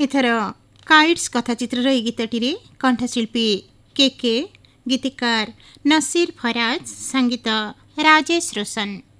ଏଥର କାଇଟ୍ସ କଥାଚିତ୍ରର ଏହି ଗୀତଟିରେ କଣ୍ଠଶିଳ୍ପୀ କେ ଗୀତିକାର ନସିର ଫରାଜ, ସଙ୍ଗୀତ ରାଜେଶ ରୋଶନ।